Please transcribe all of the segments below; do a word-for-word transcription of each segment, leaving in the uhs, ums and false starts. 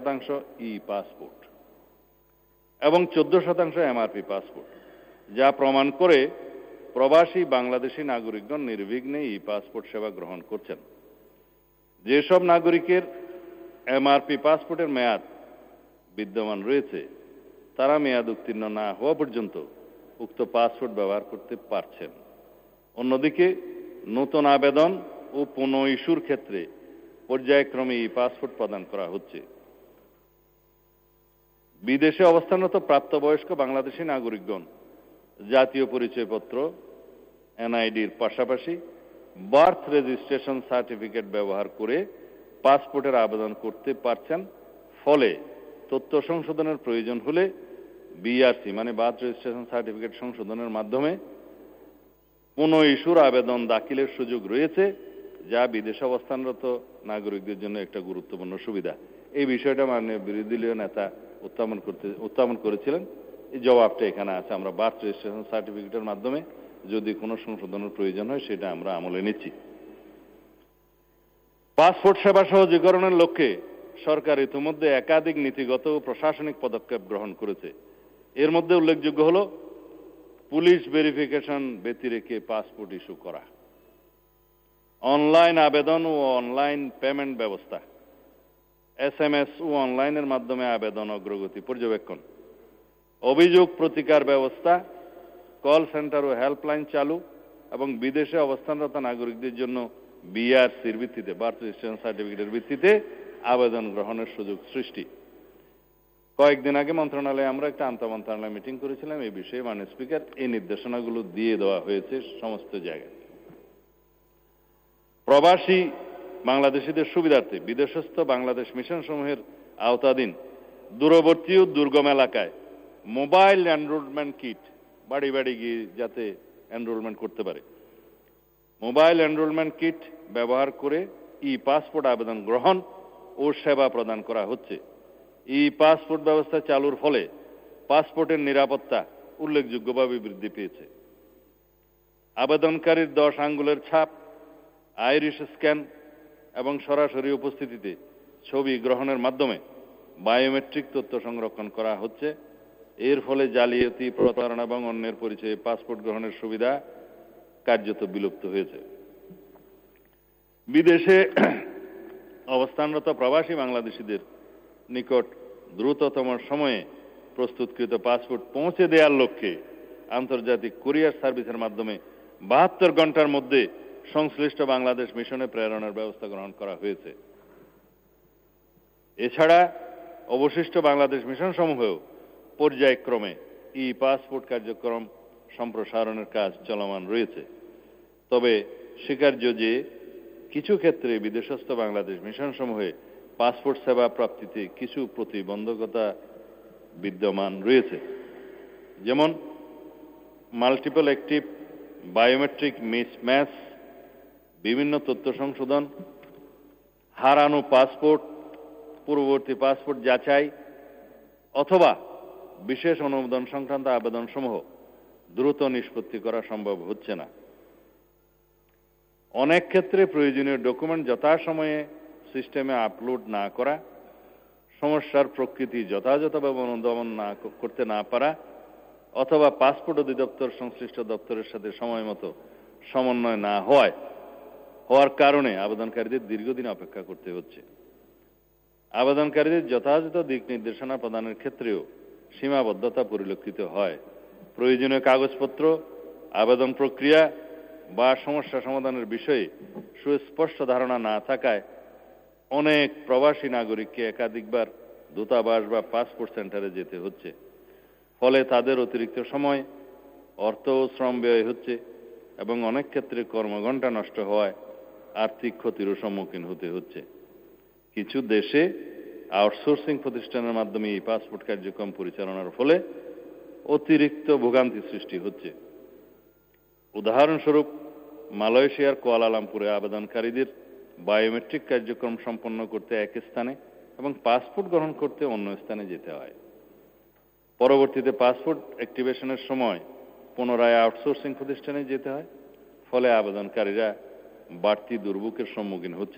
শতাংশ ই পাসপোর্ট এবং চোদ্দ শতাংশ এমআরপি পাসপোর্ট, যা প্রমাণ করে প্রবাসী বাংলাদেশি নাগরিকগণ নির্বিঘ্নে ই পাসপোর্ট সেবা গ্রহণ করছেন। যেসব নাগরিকের এমআরপি পাসপোর্টের মেয়াদ বিদ্যমান রয়েছে, তারা মেয়াদ উত্তীর্ণ না হওয়া পর্যন্ত উক্ত পাসপোর্ট ব্যবহার করতে পারছেন। অন্যদিকে নতুন আবেদন ও পুনঃ ইস্যুর ক্ষেত্রে পর্যায়ক্রমে ই পাসপোর্ট প্রদান করা হচ্ছে। বিদেশে অবস্থানরত প্রাপ্তবয়স্ক বাংলাদেশি নাগরিকগণ জাতীয় পরিচয়পত্র এনআইডির পাশাপাশি বার্থ রেজিস্ট্রেশন সার্টিফিকেট ব্যবহার করে পাসপোর্টের আবেদন করতে পারছেন। ফলে তথ্য সংশোধনের প্রয়োজন হলে বিআরসি মানে বার্থ রেজিস্ট্রেশন সার্টিফিকেট সংশোধনের মাধ্যমে পুনঃ ইস্যুর আবেদন দাখিলের সুযোগ রয়েছে, যা বিদেশে অবস্থানরত নাগরিকদের জন্য একটা গুরুত্বপূর্ণ সুবিধা। এই বিষয়টা মাননীয় বিরোধী দলীয় নেতা উত্থাপন করতে উত্থাপন করেছিলেন। এই জবাবটা এখানে আছে। আমরা বার্থ রেজিস্ট্রেশন সার্টিফিকেটের মাধ্যমে যদি কোনো সংশোধনের প্রয়োজন হয় সেটা আমরা আমলে নিচ্ছি। পাসপোর্ট সেবা সহজীকরণের লক্ষ্যে সরকার ইতিমধ্যে একাধিক নীতিগত ও প্রশাসনিক পদক্ষেপ গ্রহণ করেছে। এর মধ্যে উল্লেখযোগ্য হল পুলিশ ভেরিফিকেশন ব্যতিরেকে পাসপোর্ট ইস্যু করা, অনলাইন আবেদন ও অনলাইন পেমেন্ট ব্যবস্থা, এস এম এস ও অনলাইনের মাধ্যমে আবেদন অগ্রগতি পর্যবেক্ষণ, অভিযোগ প্রতিকার ব্যবস্থা, কল সেন্টার ও হেল্পলাইন চালু এবং বিদেশে অবস্থানরত নাগরিকদের জন্য বিআরসির ভিত্তিতে বার্থ রেজিস্ট্রেশন সার্টিফিকেটের ভিত্তিতে আবেদন গ্রহণের সুযোগ সৃষ্টি। কয়েকদিন আগে মন্ত্রণালয়ে আমরা একটা আন্তঃমন্ত্রণালয় মিটিং করেছিলাম। এই বিষয়ে মাননীয় স্পিকার এই নির্দেশনাগুলো দিয়ে দেওয়া হয়েছে সমস্ত জায়গায়। প্রবাসী বাংলাদেশিদের সুবিধার্থে বিদেশস্থ বাংলাদেশ মিশন সমূহের আওতাধীন দূরবর্তী ও দুর্গম এলাকায় মোবাইল এনরোলমেন্ট কিট বাড়ি বাড়ি গিয়ে যাতে এনরোলমেন্ট করতে পারে, মোবাইল এনরোলমেন্ট কিট ব্যবহার করে ই পাসপোর্ট আবেদন গ্রহণ ও সেবা প্রদান করা হচ্ছে। ই পাসপোর্ট ব্যবস্থা চালুর ফলে পাসপোর্টের নিরাপত্তা উল্লেখযোগ্যভাবে বৃদ্ধি পেয়েছে। আবেদনকারীর দশ আঙ্গুলের ছাপ, আইরিশ স্ক্যান এবং সরাসরি উপস্থিতিতে ছবি গ্রহণের মাধ্যমে বায়োমেট্রিক তথ্য সংরক্ষণ করা হচ্ছে। এর ফলে জালিয়াতি, প্রতারণা এবং অন্যের পরিচয়ে পাসপোর্ট গ্রহণের সুবিধা কার্যত বিলুপ্ত হয়েছে। বিদেশে অবস্থানরত প্রবাসী বাংলাদেশিদের নিকট দ্রুততম সময়ে প্রস্তুতকৃত পাসপোর্ট পৌঁছে দেওয়ার লক্ষ্যে আন্তর্জাতিক কুরিয়ার সার্ভিসের মাধ্যমে বাহাত্তর ঘন্টার মধ্যে সংশ্লিষ্ট বাংলাদেশ মিশনে প্রেরণের ব্যবস্থা গ্রহণ করা হয়েছে। এছাড়া অবশিষ্ট বাংলাদেশ মিশন সমূহেও পর্যায়ক্রমে ই পাসপোর্ট কার্যক্রম সম্প্রসারণের কাজ চলমান রয়েছে। তবে স্বীকার্য যে কিছু ক্ষেত্রে বিদেশস্থ বাংলাদেশ মিশন সমূহে পাসপোর্ট সেবা প্রাপ্তিতে কিছু প্রতিবন্ধকতা বিদ্যমান রয়েছে, যেমন মাল্টিপল অ্যাক্টিভ বায়োমেট্রিক মিসম্যাচ, বিভিন্ন তথ্য সংশোধন, হারানো পাসপোর্ট, পূর্ববর্তী পাসপোর্ট যাচাই অথবা বিশেষ অনুমোদন সংক্রান্ত আবেদনসমূহ দ্রুত নিষ্পত্তি করা সম্ভব হচ্ছে না। অনেক ক্ষেত্রে প্রয়োজনীয় ডকুমেন্ট যথাসময়ে সিস্টেমে আপলোড না করা, সমস্যার প্রকৃতি যথাযথভাবে অনুধাবন না করতে না পারা অথবা পাসপোর্ট অধিদপ্তর সংশ্লিষ্ট দপ্তরের সাথে সময় মতো সমন্বয় না হওয়ায় হওয়ার কারণে আবেদনকারীদের দীর্ঘদিন অপেক্ষা করতে হচ্ছে। আবেদনকারীদের যথাযথ দিক নির্দেশনা প্রদানের ক্ষেত্রেও সীমাবদ্ধতা পরিলক্ষিত হয়। প্রয়োজনীয় কাগজপত্র, আবেদন প্রক্রিয়া বা সমস্যা সমাধানের বিষয়ে সুস্পষ্ট ধারণা না থাকায় অনেক প্রবাসী নাগরিককে একাধিকবার দূতাবাস বা পাসপোর্ট সেন্টারে যেতে হচ্ছে। ফলে তাদের অতিরিক্ত সময়, অর্থ ও শ্রম ব্যয় হচ্ছে এবং অনেক ক্ষেত্রে কর্মঘণ্টা নষ্ট হওয়ায় আর্থিক ক্ষতিরও সম্মুখীন হতে হচ্ছে। কিছু দেশে আউটসোর্সিং প্রতিষ্ঠানের মাধ্যমে এই পাসপোর্ট কার্যক্রম পরিচালনার ফলে অতিরিক্ত ভোগান্তি সৃষ্টি হচ্ছে। উদাহরণস্বরূপ মালয়েশিয়ার কুয়ালালামপুরে আবেদনকারীদের বায়োমেট্রিক কার্যক্রম সম্পন্ন করতে এক স্থানে এবং পাসপোর্ট গ্রহণ করতে অন্য স্থানে যেতে হয়। পরবর্তীতে পাসপোর্ট অ্যাক্টিভেশনের সময় পুনরায় আউটসোর্সিং প্রতিষ্ঠানে যেতে হয়। ফলে আবেদনকারীরা বাড়তি দুর্ভোগের সম্মুখীন হচ্ছেন।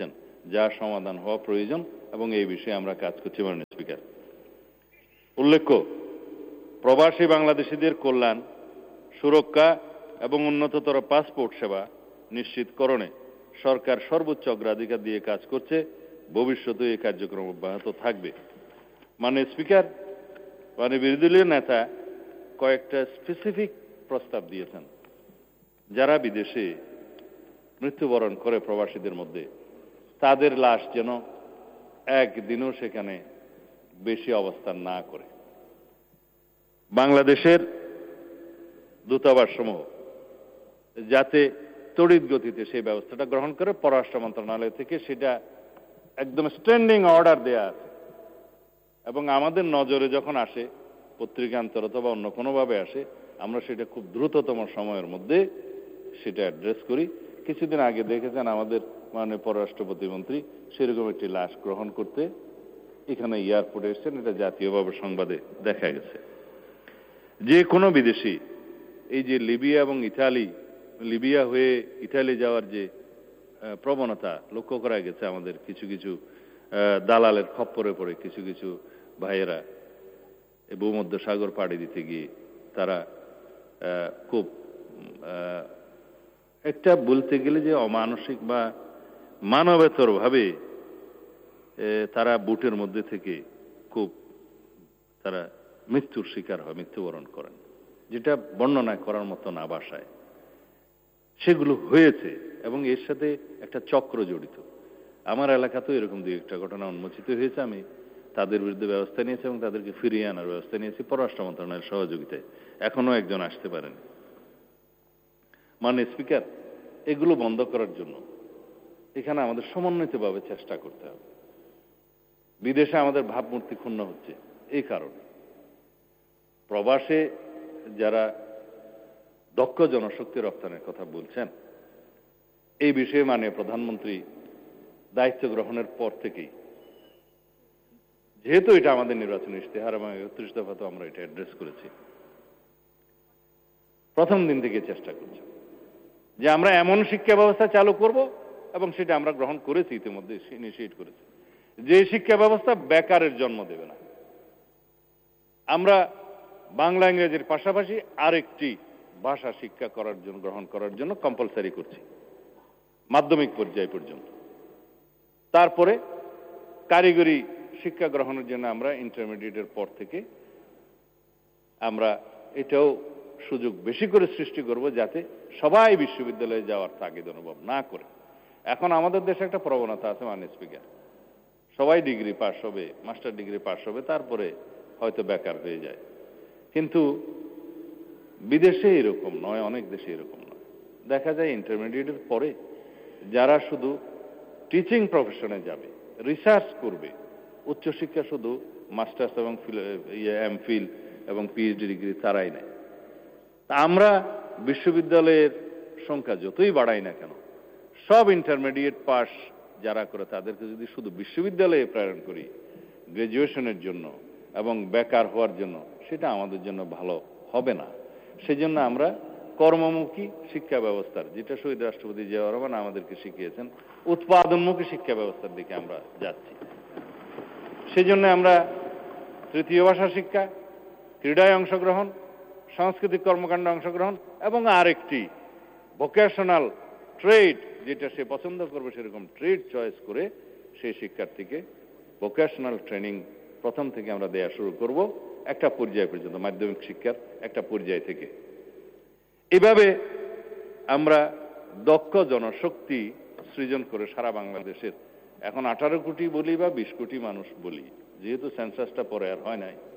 যা সমাধান হওয়া প্রয়োজন এবং এই বিষয়ে আমরা কাজ করছি মাননীয় স্পিকার। উল্লেখ্য, প্রবাসী বাংলাদেশিদের কল্যাণ, সুরক্ষা এবং উন্নততর পাসপোর্ট সেবা নিশ্চিতকরণে সরকার সর্বোচ্চ অগ্রাধিকার দিয়ে কাজ করছে, ভবিষ্যতে এই কার্যক্রম অব্যাহত থাকবে। মাননীয় স্পিকার, মানে বিরোধী দলীয় নেতা কয়েকটা স্পেসিফিক প্রস্তাব দিয়েছেন। যারা বিদেশে মৃত্যুবরণ করে প্রবাসীদের মধ্যে, তাদের লাশ যেন একদিনও সেখানে বেশি অবস্থান না করে। বাংলাদেশের দূতাবাস সমূহ যাতে তড়িৎ গতিতে সেই ব্যবস্থাটা গ্রহণ করে, পররাষ্ট্র মন্ত্রণালয় থেকে সেটা একদম স্ট্যান্ডিং অর্ডার দেয়া আছে এবং আমাদের নজরে যখন আসে, পত্রিকান্তর অথবা অন্য কোনোভাবে আসে, আমরা সেটা খুব দ্রুততম সময়ের মধ্যে সেটা অ্যাড্রেস করি। কিছুদিন আগে দেখেছেন আমাদের মাননীয় পররাষ্ট্র প্রতিমন্ত্রী সেরকম একটি লাশ গ্রহণ করতে এখানে এয়ারপোর্টে এসেছেন, এটা জাতীয়ভাবে সংবাদে দেখা গেছে। যে কোনো বিদেশি এই যে লিবিয়া এবং ইতালি, লিবিয়া হয়ে ইতালি যাওয়ার যে প্রবণতা লক্ষ্য করা গেছে, আমাদের কিছু কিছু দালালের খপ্পরে পড়ে কিছু কিছু ভাইয়েরা ভূমধ্য সাগর পাড়ি দিতে গিয়ে তারা খুব একটা বলতে গেলে যে অমানসিক বা মানবেতর ভাবে তারা বুটের মধ্যে থেকে খুব তারা মৃত্যুর শিকার হয়, মৃত্যুবরণ করেন, যেটা বর্ণনা করার মতো না ভাষায়। সেগুলো হয়েছে এবং এর সাথে একটা চক্র জড়িত। আমার এলাকাতেও এরকম দুই একটা ঘটনা উন্মোচিত হয়েছে। আমি তাদের বিরুদ্ধে ব্যবস্থা নিয়েছি এবং তাদেরকে ফিরিয়ে আনার ব্যবস্থা নিয়েছি পররাষ্ট্র মন্ত্রণালয়ের সহযোগিতায়। এখনো একজন আসতে পারেনি। মাননীয় স্পিকার, এগুলো বন্ধ করার জন্য এখানে আমাদের সমন্বিতভাবে চেষ্টা করতে হবে। বিদেশে আমাদের ভাবমূর্তি ক্ষুণ্ণ হচ্ছে এই কারণে। প্রবাসে যারা দক্ষ জনশক্তি রপ্তানির কথা বলছেন, এই বিষয়ে মাননীয় প্রধানমন্ত্রী দায়িত্ব গ্রহণের পর থেকেই, যেহেতু এটা আমাদের নির্বাচনী ইশতেহার এবং একত্রিশ দফাতে আমরা এটা অ্যাড্রেস করেছি, প্রথম দিন থেকে চেষ্টা করছি যে আমরা এমন শিক্ষা ব্যবস্থা চালু করব এবং সেটা আমরা গ্রহণ করেছি, ইতিমধ্যে ইনিশিয়েট করেছি, যে শিক্ষা ব্যবস্থা বেকারের জন্ম দেবে না। আমরা বাংলা ইংরেজির পাশাপাশি আরেকটি ভাষা শিক্ষা করার জন্য গ্রহণ করার জন্য কম্পালসারি করছি মাধ্যমিক পর্যায় পর্যন্ত। তারপরে কারিগরি শিক্ষা গ্রহণের জন্য আমরা ইন্টারমিডিয়েটের পর থেকে আমরা এটাও সুযোগ বেশি করে সৃষ্টি করব, যাতে সবাই বিশ্ববিদ্যালয়ে যাওয়ার তাগিদ অনুভব না করে। এখন আমাদের দেশে একটা প্রবণতা আছে মাননীয় স্পিকার, সবাই ডিগ্রি পাস হবে, মাস্টার ডিগ্রি পাস হবে, তারপরে হয়তো বেকার হয়ে যায়। কিন্তু বিদেশে এরকম নয়, অনেক দেশে এরকম নয়। দেখা যায় ইন্টারমিডিয়েটের পরে যারা শুধু টিচিং প্রফেশনে যাবে, রিসার্চ করবে, উচ্চশিক্ষা শুধু মাস্টার্স এবং এমফিল এবং পিএইচডি ডিগ্রি তারাই নেয়। তা আমরা বিশ্ববিদ্যালয়ের সংখ্যা যতই বাড়াই না কেন, সব ইন্টারমিডিয়েট পাস যারা করে তাদেরকে যদি শুধু বিশ্ববিদ্যালয়ে প্রেরণ করি গ্রাজুয়েশনের জন্য এবং বেকার হওয়ার জন্য, সেটা আমাদের জন্য ভালো হবে না। সেজন্য আমরা কর্মমুখী শিক্ষা ব্যবস্থার, যেটা শহীদ রাষ্ট্রপতি জিয়াউর রহমান আমাদেরকে শিখিয়েছেন, উৎপাদনমুখী শিক্ষা ব্যবস্থার দিকে আমরা যাচ্ছি। সেজন্য আমরা তৃতীয় ভাষা শিক্ষা, ক্রীড়ায় অংশগ্রহণ, সাংস্কৃতিক কর্মকাণ্ডে অংশগ্রহণ এবং আরেকটি ভোকেশনাল ট্রেড, যেটা সে পছন্দ করবে সেরকম ট্রেড চয়েস করে সেই শিক্ষার্থীকে ভোকেশনাল ট্রেনিং প্রথম থেকে আমরা দেয়া শুরু করব, একটা পর্যায় পর্যন্ত, মাধ্যমিক শিক্ষার একটা পর্যায় থেকে। এভাবে আমরা দক্ষ জনশক্তি সৃজন করে সারা বাংলাদেশের, এখন আঠারো কোটি বলি বা বিশ কোটি মানুষ বলি, যেহেতু সেন্সাসটা পরে আর হয় নাই,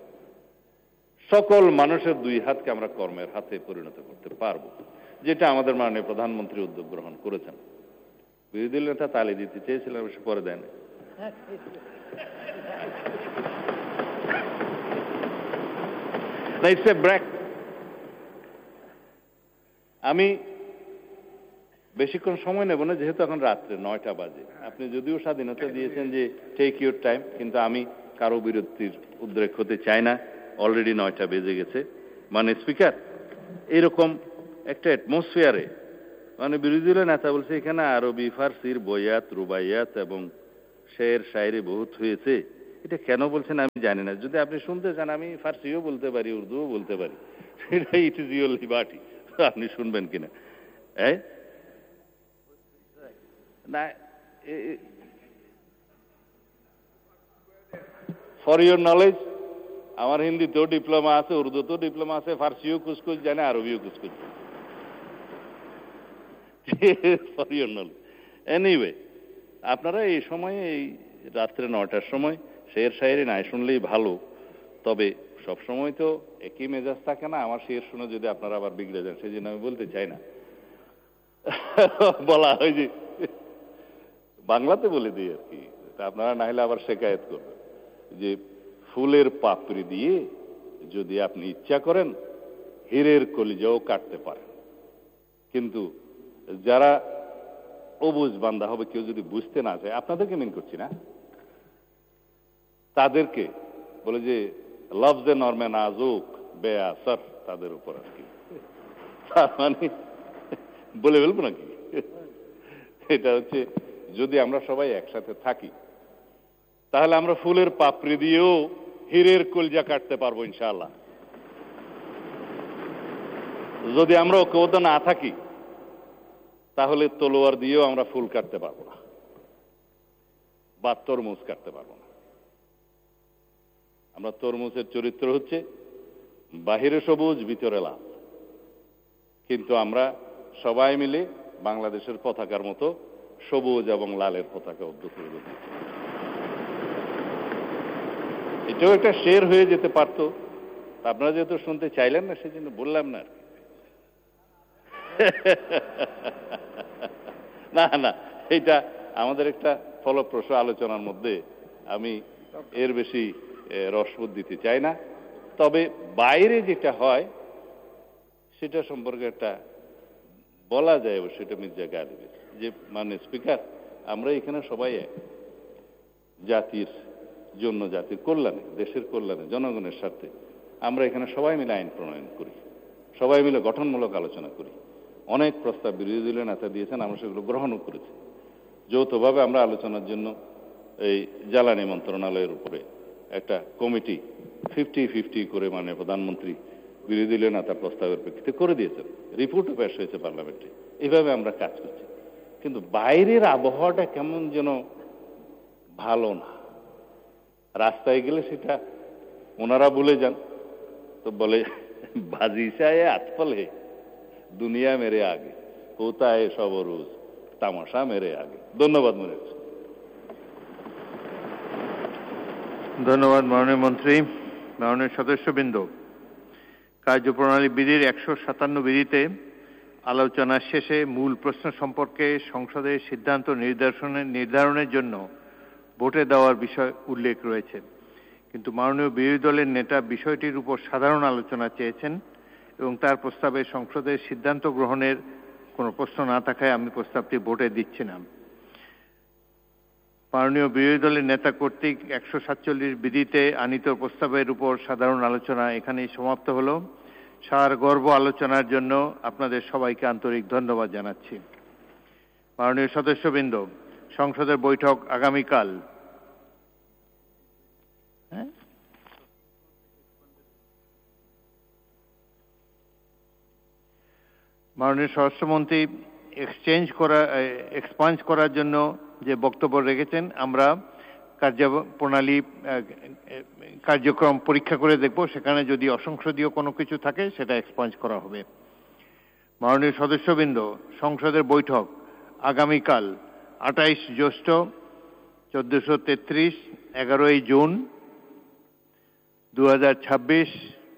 সকল মানুষের দুই হাতকে আমরা কর্মের হাতে পরিণত করতে পারব, যেটা আমাদের মাননীয় প্রধানমন্ত্রী উদ্যোগ গ্রহণ করেছেন। বিরোধী নেতা তালি দিতে চেয়েছিলেন, সে পরে দেন। আমি বেশিক্ষণ সময় নেব না, যেহেতু এখন রাত্রে নয়টা বাজে। আপনি যদিও স্বাধীনতা দিয়েছেন যে টেক ইউর টাইম, কিন্তু আমি কারো বিরতির উদ্রেক হতে চাই না। অলরেডি নয়টা বেজে গেছে। মানে স্পিকার, এরকম একটা অ্যাটমসফিয়ারে মানে বিরোধী দলের নেতা বলছে এখানে আরবি ফার্সির বয়াত, রুবাইয়াত এবং শের শায়েরি বহুত হয়েছে, এটা কেন বলছেন আমি জানি না। যদি আপনি শুনতে চান আমি ফার্সিও বলতে পারি, উর্দুও বলতে পারি, সেটা ইট ইজ ইউর লিবার্টি, আপনি শুনবেন কিনা। হ্যাঁ না, ফর ইউর নলেজ, আমার হিন্দিতেও ডিপ্লোমা আছে, উর্দুতেও ডিপ্লোমা আছে, ফার্সিও কুচকুচ জানে, আরবিও কুচকুচ জানে। For your knowledge. এনিওয়ে, আপনারা এই সময়ে, এই রাত্রে নয়টার সময় শের শায়েরি নাই শুনলেই ভালো। তবে সব সময় তো একই মেজাজ থাকে না। আমার শের শুনে যদি আপনারা আবার বিগড়ে যান, সেই জন্য আমি বলতে চাই না। বলা হয় যে বাংলাতে বলে দিই আর কি, আপনারা না হলে আবার শেখায়ত করবেন যে ফুলের পাপড়ি দিয়ে যদি আপনি ইচ্ছা করেন হীরের কলিজাও কাটতে পারেন। কিন্তু যারা অবুঝ বান্দা হবে, কেউ যদি বুঝতে না চায়, আপনাদেরকে মিন করছি না, তাদেরকে বলে যে লফজে নরমে নাজুক বেআসর তাদের উপর আর কি, তার মানে বলে ফেলবো নাকি। এটা হচ্ছে যদি আমরা সবাই একসাথে থাকি তাহলে আমরা ফুলের পাপড়ি দিয়েও হীরের কলজা কাটতে পারবো ইনশাআল্লাহ। যদি আমরা ঐক্যবদ্ধ না থাকি তাহলে তলোয়ার দিয়েও আমরা ফুল কাটতে পারবো না বা তরমুজ কাটতে পারবো না। আমরা তরমুজের চরিত্র হচ্ছে বাহিরে সবুজ ভিতরে লাল, কিন্তু আমরা সবাই মিলে বাংলাদেশের পতাকার মতো সবুজ এবং লালের পতাকা উদ্যোগ করে দিচ্ছি। এটাও একটা শের হয়ে যেতে পারতো, আপনারা যেহেতু শুনতে চাইলেন না সেজন্য বললাম না। না না, এটা আমাদের একটা ফলপ্রসূ আলোচনার মধ্যে, আমি এর বেশি রসবোধ দিতে চাই না। তবে বাইরে যেটা হয় সেটা সম্পর্কে একটা বলা যায়, সেটা মির্জা গালিবের যে মানে স্পিকার, আমরা এখানে সবাই এক, জাতির জন্য, জাতির কল্যাণে, দেশের কল্যাণে, জনগণের স্বার্থে আমরা এখানে সবাই মিলে আইন প্রণয়ন করি, সবাই মিলে গঠনমূলক আলোচনা করি। অনেক প্রস্তাব বিরোধী দলীয় নেতা দিয়েছেন, আমরা সেগুলো গ্রহণও করেছি। যৌথভাবে আমরা আলোচনার জন্য এই জ্বালানি মন্ত্রণালয়ের উপরে একটা কমিটি ফিফটি ফিফটি করে মানে প্রধানমন্ত্রী বিরোধী দলীয় নেতা প্রস্তাবের প্রেক্ষিতে করে দিয়েছেন, রিপোর্টও পেশ হয়েছে পার্লামেন্টে। এইভাবে আমরা কাজ করছি। কিন্তু বাইরের আবহাওয়াটা কেমন যেন ভালো না। রাস্তায় গেলে সেটা ওনারা ভুলে যান, তো বলে বাজিশায় আতফল হে দুনিয়া মেরে আগে, হোতা হে সব রোজ তামাশা মেরে আগে। ধন্যবাদ মনে হচ্ছে। ধন্যবাদ মাননীয় মন্ত্রী। মাননীয় সদস্যবৃন্দ, কার্যপ্রণালী বিধির একশো সাতান্ন বিধিতে আলোচনার শেষে মূল প্রশ্ন সম্পর্কে সংসদের সিদ্ধান্ত নির্ধারণের নির্ধারণের জন্য ভোটে দেওয়ার বিষয় উল্লেখ রয়েছে, কিন্তু মাননীয় বিরোধী দলের নেতা বিষয়টির উপর সাধারণ আলোচনা চেয়েছেন এবং তার প্রস্তাবে সংসদের সিদ্ধান্ত গ্রহণের কোনো প্রশ্ন না থাকায় আমি প্রস্তাবটি ভোটে দিচ্ছি না। মাননীয় বিরোধী দলের নেতা কর্তৃক একশো সাতচল্লিশ বিধিতে আনীত প্রস্তাবের উপর সাধারণ আলোচনা এখানেই সমাপ্ত হলো। সারগর্ভ আলোচনার জন্য আপনাদের সবাইকে আন্তরিক ধন্যবাদ জানাচ্ছি। মাননীয় সদস্যবৃন্দ, সংসদের বৈঠক আগামীকাল হ্যাঁ মাননীয় স্বরাষ্ট্রমন্ত্রী এক্সচেঞ্জ করা এক্সপাঞ্জ করার জন্য যে বক্তব্য রেখেছেন, আমরা কার্যপ্রণালী কার্যক্রম পরীক্ষা করে দেখব, সেখানে যদি অসংসদীয় কোনো কিছু থাকে সেটা এক্সপাঞ্জ করা হবে। মাননীয় সদস্যবৃন্দ, সংসদের বৈঠক আগামীকাল আঠাইশ জ্যৈষ্ঠ চোদ্দশো তেত্রিশ এগারোই জুন দু হাজার ছাব্বিশ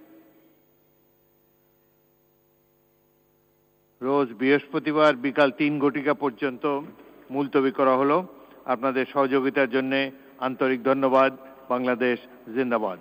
রোজ বৃহস্পতিবার বিকাল তিন ঘটিকা পর্যন্ত মুলতবি করা হলো। আপনাদের সহযোগিতার জন্য আন্তরিক ধন্যবাদ। বাংলাদেশ জিন্দাবাদ।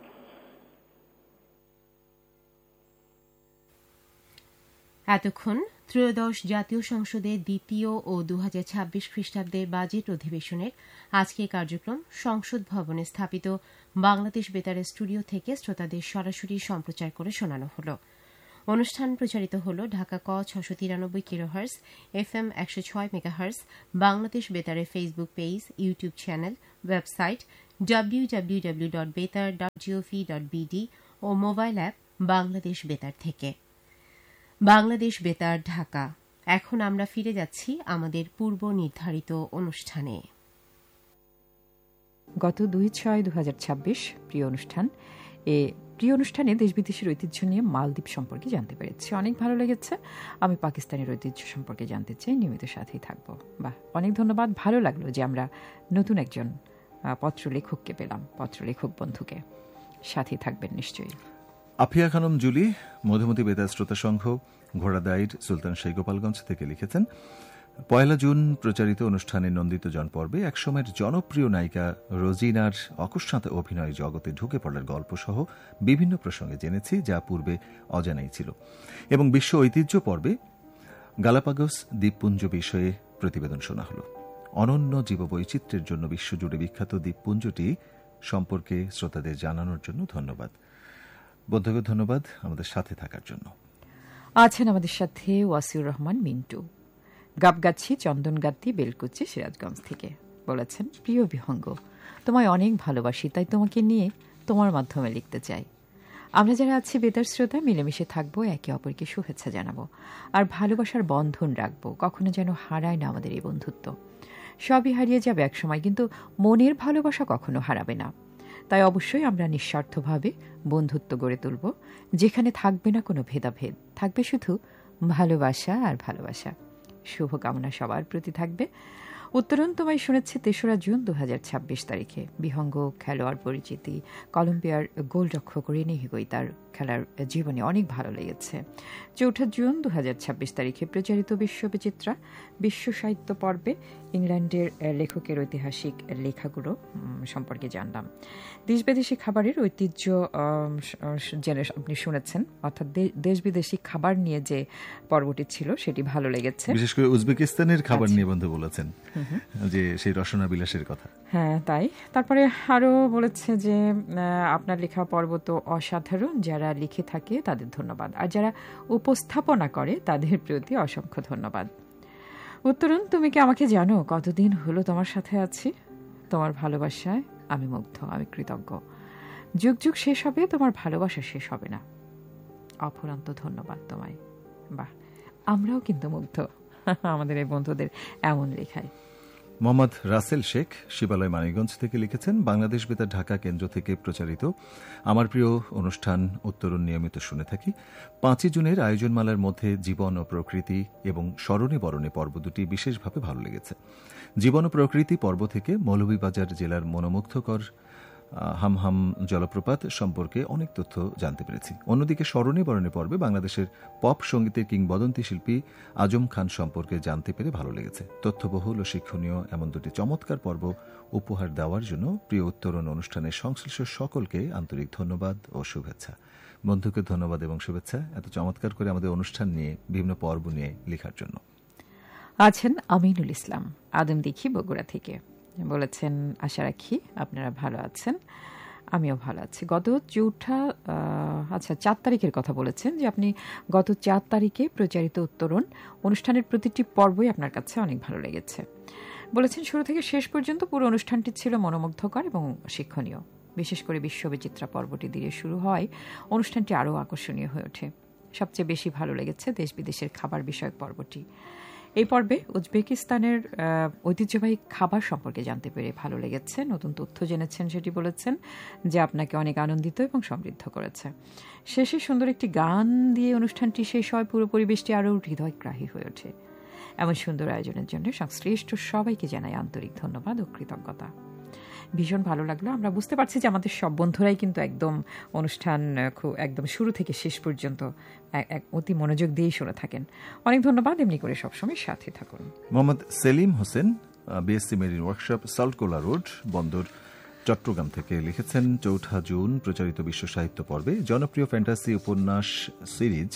এতক্ষণ ত্রয়োদশ জাতীয় সংসদের দ্বিতীয় ও দু হাজার ছাব্বিশ খ্রিস্টাব্দের বাজেট অধিবেশনের আজকের কার্যক্রম সংসদ ভবনে স্থাপিত বাংলাদেশ বেতারের স্টুডিও থেকে শ্রোতাদের সরাসরি সম্প্রচার করে শোনানো হলো। অনুষ্ঠান প্রচারিত হল ঢাকা ক ছশো তিরানব্বই কিলোহার্স, এফ এম একশো ছয় megahertz, Bangladesh বেতারের Facebook page, YouTube channel, website W W W dot বেতার ডট জিওভি ডট বিডি ও মোবাইল অ্যাপ বাংলাদেশ বেতার থেকে। বাংলাদেশ বেতার ঢাকা। এখন আমরা ফিরে যাচ্ছি আমাদের পূর্ব নির্ধারিত অনুষ্ঠানে। গত দুই ছয় দু হাজার ছাব্বিশ প্রিয় অনুষ্ঠান এ প্রিয় অনুষ্ঠানে দেশ বিদেশের ঐতিহ্য নিয়ে মালদ্বীপ সম্পর্কে জানতে পেরেছি, অনেক ভালো লেগেছে। আমি পাকিস্তানের ঐতিহ্য সম্পর্কে জানতে চাই, নিয়মিত সাথেই থাকবো। বাহ, অনেক ধন্যবাদ। ভালো লাগলো যে আমরা নতুন একজন পত্রলেখককে পেলাম, পত্রলেখক বন্ধুকে। সাথেই থাকবেন নিশ্চয়ই। আফিয়া খানম জুলি মধুমতি বেতার শ্রোতা সংঘ ঘোড়াদাইর সুলতান শাহী গোপালগঞ্জ থেকে লিখেছেন, পয়লা জুন প্রচারিত অনুষ্ঠানে নন্দিত জন পর্বে একসময়ের জনপ্রিয় নায়িকা রোজিনার অকস্মাৎ অভিনয় জগতে ঢুকে পড়ার গল্প সহ বিভিন্ন প্রসঙ্গে জেনেছি, যা পূর্বে অজানাই ছিল। এবং বিশ্ব ঐতিহ্য পর্বে গালাপাগোস দ্বীপপুঞ্জ বিষয়ে প্রতিবেদন শোনা হল। অনন্য জীববৈচিত্র্যের জন্য বিশ্বজুড়ে বিখ্যাত দ্বীপপুঞ্জটি সম্পর্কে শ্রোতাদের জানানোর জন্য ধন্যবাদ। বন্ধুকে ধন্যবাদ আমাদের সাথে থাকার জন্য। আছেন আমাদের সাথে ওয়াসিউর রহমান মিন্টু, গাবগাছি চন্দনগাতি বেলকুচি সিরাজগঞ্জ থেকে। বলেছেন, প্রিয় বিহঙ্গ, তোমায় অনেক ভালোবাসি, তাই তোমাকে নিয়ে তোমার মাধ্যমে লিখতে চাই। আমরা যারা আছি বেতার শ্রোতা মিলেমিশে থাকবো, একে অপরকে শুভেচ্ছা জানাবো আর ভালোবাসার বন্ধন রাখবো। কখনো যেন হারায় না আমাদের এই বন্ধুত্ব। সবই হারিয়ে যাবে একসময়, কিন্তু মনের ভালোবাসা কখনো হারাবে না। তাই অবশ্যই আমরা নিঃস্বার্থভাবে বন্ধুত্ব গড়ে তুলব, যেখানে থাকবে না কোনো ভেদাভেদ, থাকবে শুধু ভালোবাসা আর ভালোবাসা। শুভকামনা সবার প্রতি থাকবে। উত্তরণ তোমায় শুনেছে তেসরা জুন দু হাজার ছাব্বিশ তারিখে। বিহঙ্গ খেলোয়াড় পরিচিতি, কলম্বিয়ার গোলরক্ষক রেনে হিগুই তার খেলার জীবনে অনেক ভালো লেগেছে। চৌঠা জুন দু হাজার ছাব্বিশ তারিখে প্রচারিত বিশ্ববিচিত্রা বিশ্ব সাহিত্য পর্বে ইংল্যান্ডের লেখকের ঐতিহাসিক লেখাগুলো সম্পর্কে জানলাম। দেশ বিদেশি খাবারের ঐতিহ্য জেনে আপনি শুনেছেন, অর্থাৎ দেশ বিদেশি খাবার নিয়ে যে পর্বটি ছিল সেটি ভালো লেগেছে। বিশেষ করে উজবেকিস্তানের খাবার নিয়ে বন্ধু বলেছেন যে সেই রসনা বিলাসের কথা। হ্যাঁ, তাই। তারপরে আরো বলেছে যে আপনার লেখা পর্ব তো অসাধারণ, যারা লিখে থাকে তাদের ধন্যবাদ, আর যারা উপস্থাপনা করে তাদের প্রতি অসংখ্য ধন্যবাদ। উত্তরণ, তুমি কি আমাকে জানো? কতদিন হলো তোমার সাথে আছি, তোমার ভালোবাসায় আমি মুগ্ধ, আমি কৃতজ্ঞ। যুগ যুগ শেষ হবে, তোমার ভালোবাসা শেষ হবে না। অফুরন্ত ধন্যবাদ তোমায়। বাহ, আমরাও কিন্তু মুগ্ধ আমাদের এই বন্ধুদের এমন লেখায়। মোহাম্মদ রাসেল শেখ শিবালয় মানিকগঞ্জ থেকে লিখেছেন, বাংলাদেশ বেতার ঢাকা কেন্দ্র থেকে প্রচারিত আমার প্রিয় অনুষ্ঠান উত্তরণ নিয়মিত শুনে থাকি। পাঁচই জুনের আয়োজনমালার মধ্যে জীবন ও প্রকৃতি এবং স্মরণে বরণে পর্ব দুটি বিশেষভাবে ভালো লেগেছে। জীবন ও প্রকৃতি পর্ব থেকে মৌলভীবাজার জেলার মনোমুগ্ধকর হামহাম জলপ্রপাত সম্পর্কে অনেক তথ্য জানতে পেরেছি। অন্যদিকে স্মরণে বরণে পর্বে বাংলাদেশের পপ সঙ্গীতের কিংবদন্তি শিল্পী আজম খান সম্পর্কে জানতে পেরে ভালো লেগেছে। তথ্যবহুল ও শিক্ষণীয় এমন দুটি চমৎকার পর্ব উপহার দেওয়ার জন্য প্রিয় উত্তরণ অনুষ্ঠানের সংশ্লিষ্ট সকলকে আন্তরিক ধন্যবাদ ও শুভেচ্ছা। বন্ধুকে ধন্যবাদ এবং শুভেচ্ছা এত চমৎকার করে আমাদের অনুষ্ঠান নিয়ে বিভিন্ন পর্ব নিয়ে লেখার জন্য। আছেন আমিনুল ইসলাম আদম দেখি বগুড়া থেকে। বলেছেন, আশা রাখি আপনারা ভালো আছেন, আমিও ভালো আছি। গত চৌঠা আচ্ছা চার তারিখের কথা বলেছেন যে আপনি গত চার তারিখে প্রচারিত উত্তরণ অনুষ্ঠানের প্রতিটি পর্বই আপনার কাছে অনেক ভালো লেগেছে। বলেছেন, শুরু থেকে শেষ পর্যন্ত পুরো অনুষ্ঠানটি ছিল মনোমুগ্ধকর এবং শিক্ষণীয়। বিশেষ করে বিশ্ববিচিত্রা পর্বটি দিয়ে শুরু হয় অনুষ্ঠানটি আরও আকর্ষণীয় হয়ে ওঠে। সবচেয়ে বেশি ভালো লেগেছে দেশ বিদেশের খাবার বিষয়ক পর্বটি। এই পর্বে উজবেকিস্তানের ঐতিহ্যবাহী খাবার সম্পর্কে জানতে পেরে ভালো লেগেছে। নতুন তথ্য জেনেছেন সেটি বলেছেন, যে আপনাকে অনেক আনন্দিত এবং সমৃদ্ধ করেছে। শেষে সুন্দর একটি গান দিয়ে অনুষ্ঠানটি শেষ হয়, পুরো পরিবেশটি আরও হৃদয়গ্রাহী হয়ে ওঠে। এমন সুন্দর আয়োজনের জন্য সংশ্লিষ্ট সবাইকে জানাই আন্তরিক ধন্যবাদ ও কৃতজ্ঞতা। ভীষণ ভালো লাগলো। আমরা বুঝতে পারছি যে আমাদের সব বন্ধুরাই কিন্তু একদম অনুষ্ঠান খুব একদম শুরু থেকে শেষ পর্যন্ত অতি মনোযোগ দিয়েই শুনে থাকেন। অনেক ধন্যবাদ, এমনি করে সবসময় সাথে থাকুন। Mohammad Selim Hossain BSc marine workshop সাল্টকোলা road বন্দর চট্টগ্রাম থেকে লিখেছেন, চৌঠা জুন প্রচারিত বিশ্ব সাহিত্য পর্বে জনপ্রিয় ফ্যান্টাসি উপন্যাস সিরিজ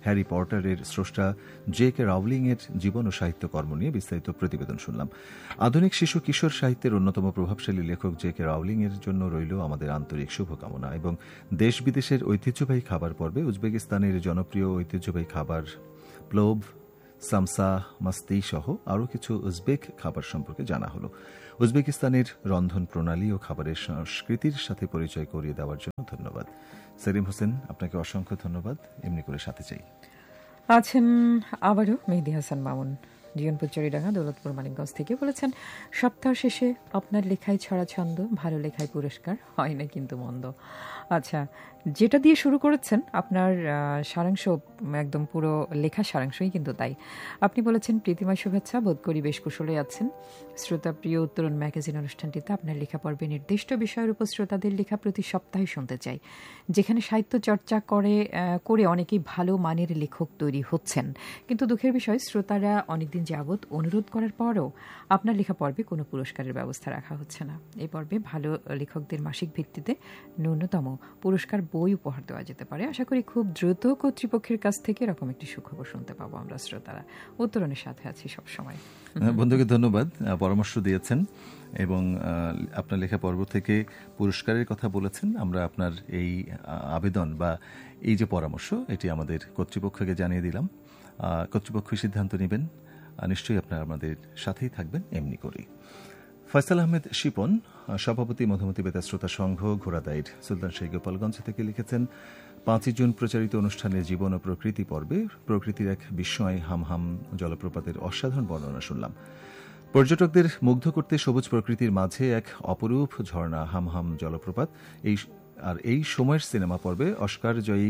হ্যারি পটারের স্রষ্টা জে কে রাউলিং এর জীবন ও সাহিত্য কর্ম নিয়ে বিস্তারিত প্রতিবেদন শুনলাম। আধুনিক শিশু কিশোর সাহিত্যের অন্যতম প্রভাবশালী লেখক জে কে রাউলিং এর জন্য রইল আমাদের আন্তরিক শুভকামনা। এবং দেশ বিদেশের ঐতিহ্যবাহী খাবার পর্বে উজবেকিস্তানের জনপ্রিয় ঐতিহ্যবাহী খাবার প্লোভ, সামসা, মাস্তি সহ আরও কিছু উজবেক খাবার সম্পর্কে জানা হলো। উজবেকিস্তানের রন্ধন প্রণালী ও খাবারের সংস্কৃতির সাথে পরিচয় করিয়ে দেওয়ার জন্য ধন্যবাদ। সেলিম হোসেন, আপনাকে অসংখ্য ধন্যবাদ। এমনি করে সাথে চাই আছেন আবারও মেহেদী হাসান মামুন জিয়নপুর চরিডাঙ্গা দৌলতপুর মানিকগঞ্জ থেকে বলেছেন, সপ্তাহ শেষে আপনার লেখায় ছড়া ছন্দ, ভালো লেখায় পুরস্কার হয় না কিন্তু মন্দ। আচ্ছা, যেটা দিয়ে শুরু করেছেন আপনার সারাংশ, একদম পুরো লেখা সারাংশই কিন্তু তাই। আপনি বলেছেন, প্রীতিময় শুভেচ্ছা, বোধ করি বেশ কুশলে আছেন। শ্রোতা প্রিয় উত্তরণ ম্যাগাজিন অনুষ্ঠানটিতে আপনার লেখা পর্বে নির্দিষ্ট বিষয়ের উপর শ্রোতাদের লেখা প্রতি সপ্তাহে শুনতে চাই, যেখানে সাহিত্য চর্চা করে করে অনেকেই ভালো মানের লেখক তৈরি হচ্ছেন। কিন্তু দুঃখের বিষয়, শ্রোতারা অনেকদিন যাবৎ অনুরোধ করার পরও আপনার লেখা পর্বে কোনো পুরস্কারের ব্যবস্থা রাখা হচ্ছে না। এই পর্বে ভালো লেখকদের মাসিক ভিত্তিতে ন্যূনতম পুরস্কার বই উপহার দেওয়া যেতে পারে। আশা করি খুব দ্রুত কর্তৃপক্ষের কাছ থেকে এরকম একটি সুখবর শুনতে পাবো আমরা শ্রোতারা। উত্তরণের সাথে আছি সবসময়। বন্ধুকে ধন্যবাদ, পরামর্শ দিয়েছেন এবং আপনার লেখা পর্ব থেকে পুরস্কারের কথা বলেছেন। আমরা আপনার এই আবেদন বা এই যে পরামর্শ, এটি আমাদের কর্তৃপক্ষকে জানিয়ে দিলাম। কর্তৃপক্ষ সিদ্ধান্ত নেবেন, নিশ্চয়ই আপনারা আমাদের সাথেই থাকবেন এমনি করেই। ফয়সাল আহমেদ শিপন, সভাপতি মধুমতি বেতার শ্রোতা সংঘ, ঘোড়াদাইর, সুলতান শাহী গোপালগঞ্জ থেকে লিখেছেন, পাঁচই জুন প্রচারিত অনুষ্ঠানে জীবন ও প্রকৃতি পর্বে প্রকৃতির এক বিস্ময় হামহাম জলপ্রপাতের অসাধারণ বর্ণনা শুনলাম। পর্যটকদের মুগ্ধ করতে সবুজ প্রকৃতির মাঝে এক অপরূপ ঝর্ণা হামহাম জলপ্রপাত। এই আর এই সময়ের সিনেমা পর্বে Oscar Joyee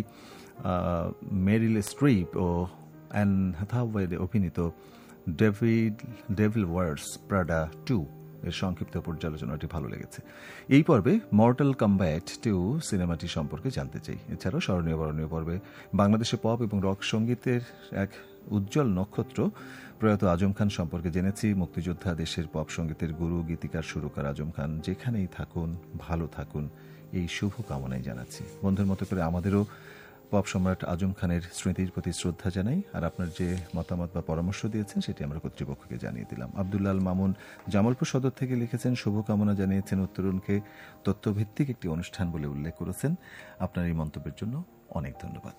Meryl Streep O an Hathaway অভিনীত ডেভিড ডেভিল ওয়ার্স প্রাডা টু এর সংক্ষিপ্ত পর্যালোচনাটি ভালো লেগেছে। এই পর্বে মর্টাল কম্ব্যাট টু সিনেমাটি সম্পর্কে জানতে চাই। এছাড়াও স্মরণীয় বরণীয় পর্বে বাংলাদেশে পপ এবং রক সঙ্গীতের এক উজ্জ্বল নক্ষত্র প্রয়াত আজম খান সম্পর্কে জেনেছি। মুক্তিযোদ্ধা, দেশের পপ সঙ্গীতের গুরু, গীতিকার, সুরকার আজম খান যেখানেই থাকুন ভালো থাকুন, এই শুভ কামনাই জানাচ্ছি। বন্ধুর মতো করে আমাদেরও পপ সম্রাট আজম খানের স্মৃতির প্রতি শ্রদ্ধা জানাই। আর আপনার যে মতামত বা পরামর্শ দিয়েছেন সেটি আমরা কর্তৃপক্ষকে জানিয়ে দিলাম। আব্দুল্লাল মামুন জামালপুর সদর থেকে লিখেছেন, শুভকামনা জানিয়েছেন উত্তরণকে তথ্যভিত্তিক একটি অনুষ্ঠান বলে উল্লেখ করেছেন। আপনার এই মন্তব্যের জন্য অনেক ধন্যবাদ।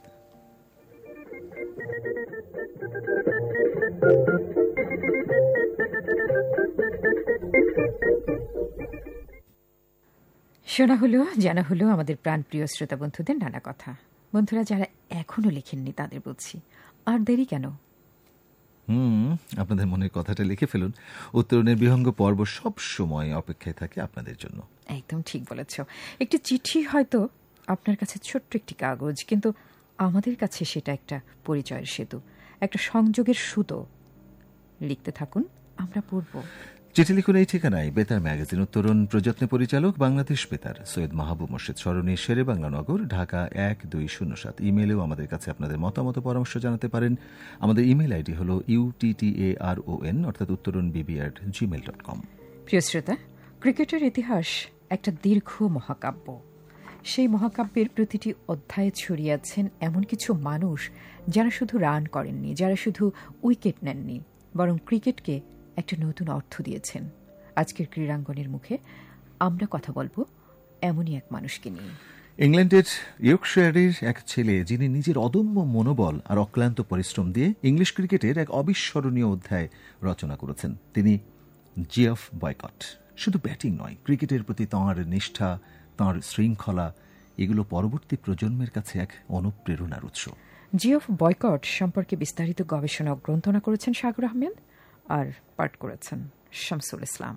শোনা হলো, জানা হলো আমাদের প্রাণপ্রিয় শ্রোতা বন্ধুদের নানা কথা। বন্ধুরা যারা এখনো লেখেননি তাদের বলছি, আর দেরি কেন? হুম আপনাদের মনের কথাটা লিখে ফেলুন। উত্তরণের বিহঙ্গ পর্ব সব সময় অপেক্ষায় থাকে আপনাদের জন্য। একদম ঠিক বলেছ। একটি চিঠি হয়তো আপনার কাছে ছোট্ট একটি কাগজ, কিন্তু আমাদের কাছে সেটা একটা পরিচয়ের সেতু, একটা সংযোগের সুতো। লিখতে থাকুন, আমরা পড়ব। চিঠি লিখুন এই ঠিকানায়, বেতার ম্যাগাজিন, উত্তরণ, প্রযত্নে পরিচালক বাংলাদেশ বেতার, সৈয়দ মাহবুব মোর্শেদ সরণি, শেরে বাংলা নগর, ঢাকা এক দুই শূন্য সাত। ইমেলেও আমাদের কাছে আপনাদের মতামত পরামর্শ জানাতে পারেন। আমাদের ইমেল আইডি হল ইউটিটিএআরওএন অর্থাৎ উত্তরণ বিবি অ্যাট জিমেল ডট কম। প্রিয় শ্রোতা, ক্রিকেটের ইতিহাস একটা দীর্ঘ মহাকাব্য। সেই মহাকাব্যের প্রতিটি অধ্যায়ে ছড়িয়ে আছেন এমন কিছু মানুষ যারা শুধু রান করেননি, যারা শুধু উইকেট নেননি, বরং ক্রিকেটকে একটা নতুন অর্থ দিয়েছেন। আজকের ক্রীড়াঙ্গনের মুখে আমরা কথা বলবো এমনই এক মানুষকে নিয়ে। ইংল্যান্ডের ইয়র্কশায়ারের এক ছেলে, যিনি নিজের অদম্য মনোবল আর অক্লান্ত পরিশ্রম দিয়ে ইংলিশ ক্রিকেটের এক অবিস্মরণীয় অধ্যায় রচনা করেছেন। তিনি জিওফ বয়কট। শুধু ব্যাটিং নয়, ক্রিকেটের প্রতি তাঁর নিষ্ঠা, তাঁর শৃঙ্খলা, এগুলো পরবর্তী প্রজন্মের কাছে এক অনুপ্রেরণার উৎস। জিওফ বয়কট সম্পর্কে বিস্তারিত গবেষণা ও গ্রন্থনা করেছেন সাগর আহমেদ, আর পাঠ করেছেন Shamsul Islam.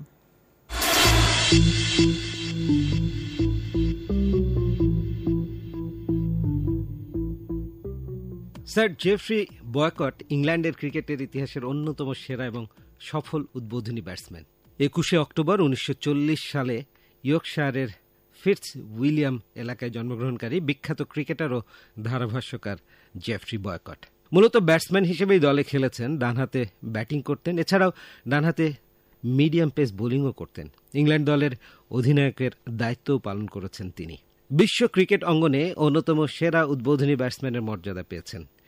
Sir Jeffrey boycott ইংল্যান্ডের ক্রিকেটের ইতিহাসের অন্যতম সেরা এবং সফল উদ্বোধনী ব্যাটসম্যান। একুশে অক্টোবর উনিশশো চল্লিশ সালে ইয়র্কশায়ারের ফিটস উইলিয়াম এলাকায় জন্মগ্রহণকারী বিখ্যাত ক্রিকেটার ও ধারাভাষ্যকার জেফ্রি বয়কট মূলত ব্যাটসম্যান হিসেবেই দলে খেলেছেন। ডানহাতে ব্যাটিং করতেন, এছাড়াও ডানহাতে মিডিয়াম পেস বোলিংও করতেন। ইংল্যান্ড দলের অধিনায়কের দায়িত্বও পালন করেছেন তিনি। বিশ্ব ক্রিকেট অঙ্গনে অন্যতম সেরা উদ্বোধনী ব্যাটসম্যানের মর্যাদা পেয়েছেন।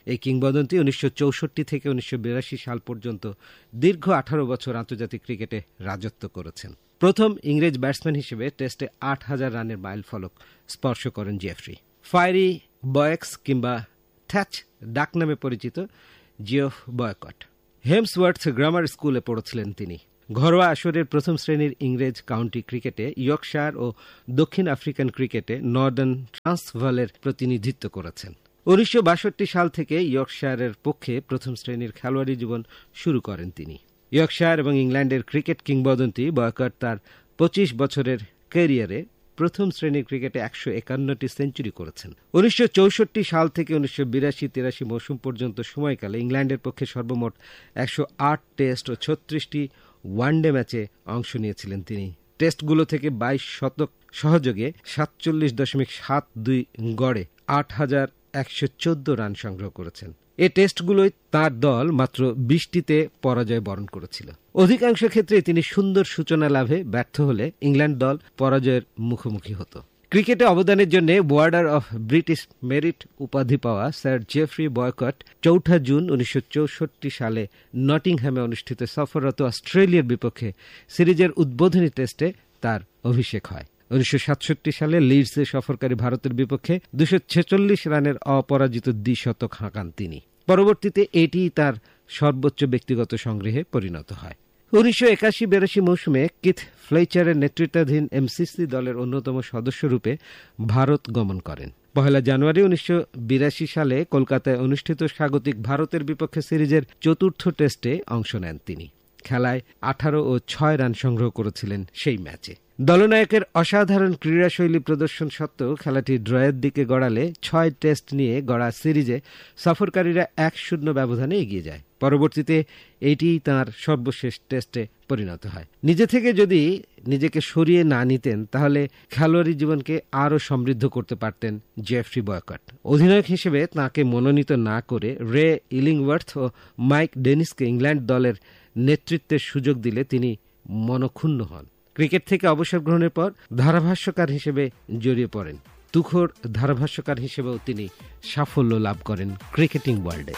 এই কিংবদন্তি উনিশশো চৌষট্টি থেকে উনিশশো বিরাশি সাল পর্যন্ত দীর্ঘ আঠারো বছর আন্তর্জাতিক ক্রিকেটে রাজত্ব করেছেন। প্রথম ইংরেজ ব্যাটসম্যান হিসেবে টেস্টে আট হাজার রানের মাইলফলক স্পর্শ করেন জেফ্রি। ফায়ারি বয়েক্স কিংবা থ্যাচ ডাক নামে পরিচিত জিওফ বয়কট। হেমসওয়ার্থ গ্রামার স্কুলে পড়েছিলেন তিনি। ঘরোয়া আসরের প্রথম শ্রেণীর ইংরেজ কাউন্টি ক্রিকেটে ইয়র্কশায়ার ও দক্ষিণ আফ্রিকান ক্রিকেটে নর্দার্ন ট্রান্সভালের প্রতিনিধিত্ব করেছেন। উনিশশো বাষট্টি সাল থেকে ইয়র্কশায়ারের পক্ষে প্রথম শ্রেণীর খেলোয়াড়ী জীবন শুরু করেন তিনি। ইয়র্কশায়ার এবং ইংল্যান্ডের ক্রিকেট কিংবদন্তি বয়কট তার পঁচিশ বছরের ক্যারিয়ারে প্রথম শ্রেণীর ক্রিকেটে একশো একান্নটি সেঞ্চুরি করেছেন। উনিশশো চৌষট্টি সাল থেকে উনিশশো বিরাশি তিরাশি মৌসুম পর্যন্ত সময়কালে ইংল্যান্ডের পক্ষে সর্বমোট একশো আট টেস্ট ও ছত্রিশটি ওয়ানডে ম্যাচে অংশ নিয়েছিলেন তিনি। টেস্টগুলো থেকে বাইশ শতক সহযোগে সাতচল্লিশ দশমিক সাত দুই গড়ে আট হাজার একশো চোদ্দ রান সংগ্রহ করেছেন। এ টেস্টগুলোয় তার দল মাত্র বিশটিতে পরাজয় বরণ করেছিল। অধিকাংশ ক্ষেত্রে তিনি সুন্দর সূচনা লাভে ব্যর্থ হলে ইংল্যান্ড দল পরাজয়ের মুখোমুখি হতো। ক্রিকেটে অবদানের জন্য ওয়ার্ডার অফ ব্রিটিশ মেরিট উপাধি পাওয়া স্যার জেফ্রি বয়কট চৌঠা জুন উনিশশো চৌষট্টি সালে নটিংহ্যামে অনুষ্ঠিত সফররত অস্ট্রেলিয়ার বিপক্ষে সিরিজের উদ্বোধনী টেস্টে তার অভিষেক হয়। উনিশশো সাতষট্টি সালে লিডসে সফরকারী ভারতের বিপক্ষে দুশো ছেচল্লিশ রানের অপরাজিত দ্বিশতক হাঁকান তিনি। পরবর্তীতে এটি তার সর্বোচ্চ ব্যক্তিগত সংগ্রহে পরিণত হয়। উনিশশো একাশি বিরাশি মৌসুমে কিথ ফ্লেচারের নেতৃত্বাধীন এমসিসি দলের অন্যতম সদস্যরূপে ভারত গমন করেন। পহেলা জানুয়ারি উনিশশো বিরাশি সালে কলকাতায় অনুষ্ঠিত স্বাগতিক ভারতের বিপক্ষে সিরিজের চতুর্থ টেস্টে অংশ নেন তিনি। খেলায় আঠারো ও ছয় রান সংগ্রহ করেছিলেন সেই ম্যাচে। দলনায়কের অসাধারণ ক্রীড়াশৈলী প্রদর্শন সত্ত্বেও খেলাটি ড্রয়ের দিকে গড়ালে ছয় টেস্ট নিয়ে গড়া সিরিজে সফরকারীরা এক শূন্য ব্যবধানে এগিয়ে যায়। পরবর্তীতে এটিই তাঁর সর্বশেষ টেস্টে পরিণত হয়। নিজে থেকে যদি নিজেকে সরিয়ে না নিতেন তাহলে খেলোয়াড়ী জীবনকে আরও সমৃদ্ধ করতে পারতেন জেফ্রি বয়কট। অধিনায়ক হিসেবে তাঁকে মনোনীত না করে রে ইলিংওয়ার্থ ও মাইক ডেনিসকে ইংল্যান্ড দলের নেতৃত্বের সুযোগ দিলে তিনি মনক্ষুণ্ণ হন। ক্রিকেট থেকে অবসর গ্রহণের পর ধারাভাষ্যকার হিসেবে জড়িয়ে পড়েন। তুখোর ধারাভাষ্যকার হিসেবেও তিনি সাফল্য লাভ করেন ক্রিকেটিং ওয়ার্ল্ডে।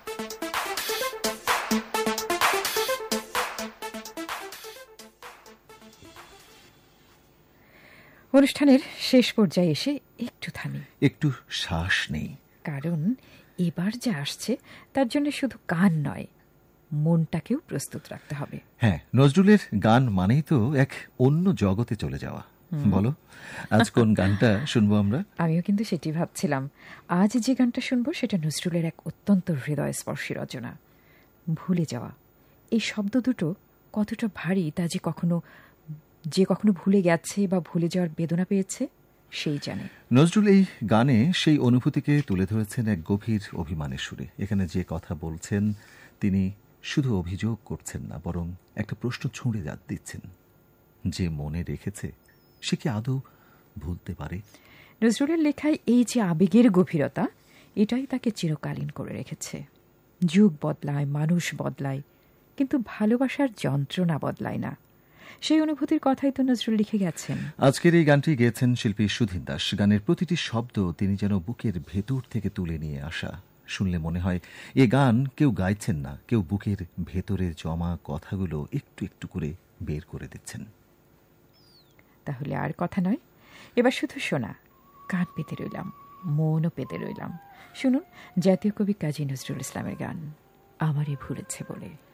অনুষ্ঠানের শেষ পর্যায়ে এসে একটু থামি, একটু শ্বাস নেই, কারণ এবার যা আসছে তার জন্য শুধু গান নয়, মনটাকেও প্রস্তুত রাখতে হবে। হ্যাঁ, নজরুলের গান মানেই তো এক অন্য জগতে চলে যাওয়া। বলো আজ কোন গানটা শুনবো আমরা? আমিও কিন্তু সেটি ভাবছিলাম। আজ যে গানটা শুনবো সেটা নজরুলের এক অত্যন্ত হৃদয়স্পর্শী রচনা, ভুলে যাওয়া। এই শব্দ দুটো কতটা ভারী তা যে কখনো যে কখনো ভুলে গেছে বা ভুলে যাওয়ার বেদনা পেয়েছে সেই জানে। নজরুল এই গানে সেই অনুভূতিকে তুলে ধরেছেন এক গভীর অভিমানের সুরে। এখানে যে কথা বলছেন তিনি শুধু অভিযোগ করছেন না, বরং একটা প্রশ্ন ছুঁড়ে দিচ্ছেন, যে মনে রেখেছে সে কি আদৌ ভুলতে পারে? নজরুলের লেখায় এই যে আবেগের গভীরতা, এটাই তাকে চিরকালীন করে রেখেছে। যুগ বদলায়, মানুষ বদলায়, কিন্তু ভালোবাসার যন্ত্রণা বদলায় না। সেই অনুভূতির কথাই তো নজরুল লিখে গেছেন। আজকের এই গানটি গেয়েছেন শিল্পী সুধীন দাস। গানের প্রতিটি শব্দ তিনি যেন বুকের ভেতর থেকে তুলে নিয়ে আসা। শুনলে মনে হয় এ গান কেউ গাইছেন না, কেউ বুকের ভেতরে জমা কথাগুলো একটু একটু করে বের করে দিচ্ছেন। তাহলে আর কথা নয়, এবার শুধু শোনা। কান পেতে রইলাম, মনও পেতে রইলাম। শুনুন জাতীয় কবি কাজী নজরুল ইসলামের গান, আমারই ভুলেছে বলে।